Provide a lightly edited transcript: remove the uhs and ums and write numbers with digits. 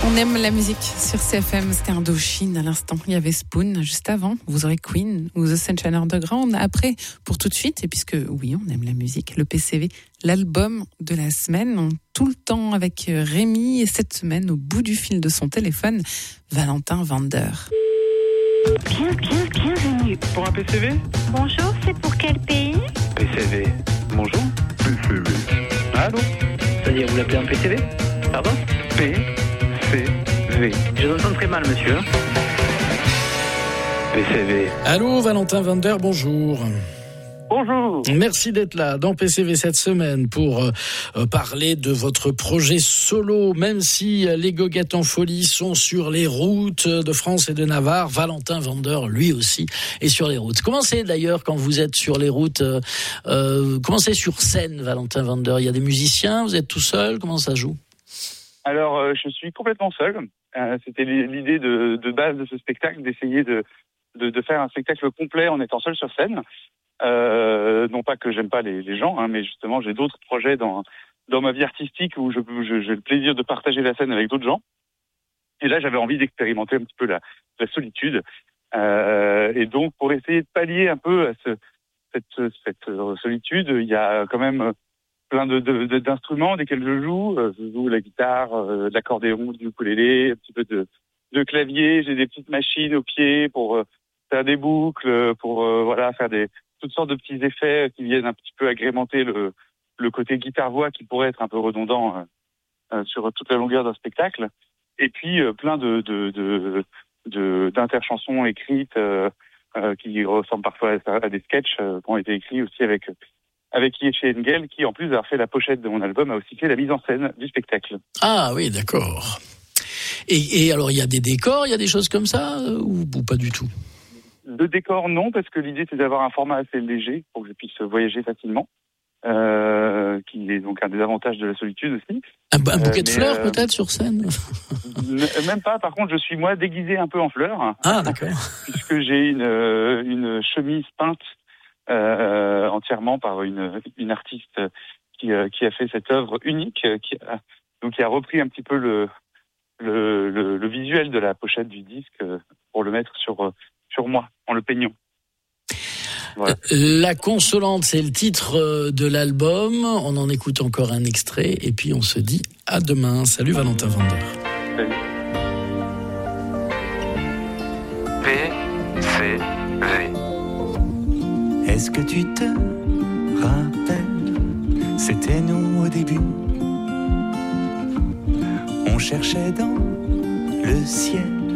On aime la musique sur CFM, c'était Indochine à l'instant, il y avait Spoon juste avant, vous aurez Queen ou The Sunshine Underground après pour tout de suite, et puisque oui on aime la musique, le PCV, l'album de la semaine, tout le temps avec Rémi et cette semaine au bout du fil de son téléphone, Valentin Vander. Bienvenue. Pour un PCV ? Bonjour, c'est pour quel pays ? PCV. Bonjour. PCV. Allô ? C'est-à-dire, vous l'appelez un PCV ? Pardon ? PCV. Je vous entends très mal, monsieur. PCV. Allô, Valentin Vander, bonjour. Bonjour. Merci d'être là dans PCV cette semaine pour parler de votre projet solo. Même si les Goguettes en folie sont sur les routes de France et de Navarre, Valentin Vander, lui aussi, est sur les routes. Comment c'est d'ailleurs quand vous êtes sur les routes comment c'est sur scène, Valentin Vander ? Il y a des musiciens, vous êtes tout seul, comment ça joue ? Alors, je suis complètement seul. C'était l'idée de base de ce spectacle, d'essayer de faire un spectacle complet en étant seul sur scène. Non pas que j'aime pas les gens, mais justement j'ai d'autres projets dans ma vie artistique où j'ai le plaisir de partager la scène avec d'autres gens. Et là j'avais envie d'expérimenter un petit peu la solitude. Et donc pour essayer de pallier un peu à cette solitude, il y a quand même plein d'instruments desquels je joue. Je joue la guitare, de l'accordéon, du ukulélé, un petit peu de clavier. J'ai des petites machines au pied pour faire des boucles, pour faire toutes sortes de petits effets qui viennent un petit peu agrémenter le côté guitare-voix qui pourrait être un peu redondant sur toute la longueur d'un spectacle. Et puis plein d'interchansons écrites qui ressemblent parfois à des sketchs qui ont été écrits aussi avec Yéché Engel, qui en plus d'avoir fait la pochette de mon album a aussi fait la mise en scène du spectacle. Ah oui, d'accord. Et alors il y a des décors, il y a des choses comme ça ou pas du tout ? De décor, non, parce que l'idée c'est d'avoir un format assez léger pour que je puisse voyager facilement, qui est donc un des avantages de la solitude aussi. Un bouquet de fleurs peut-être sur scène ? Même pas, par contre je suis moi déguisé un peu en fleurs. Ah d'accord. Puisque j'ai une chemise peinte entièrement par une artiste qui a fait cette œuvre unique, qui a repris un petit peu le visuel de la pochette du disque pour le mettre sur moi, en le peignant. Voilà. La Consolante, c'est le titre de l'album. On en écoute encore un extrait et puis on se dit à demain. Salut Valentin Vander. Salut. PCV. Est-ce que tu te rappelles, c'était nous au début. On cherchait dans le ciel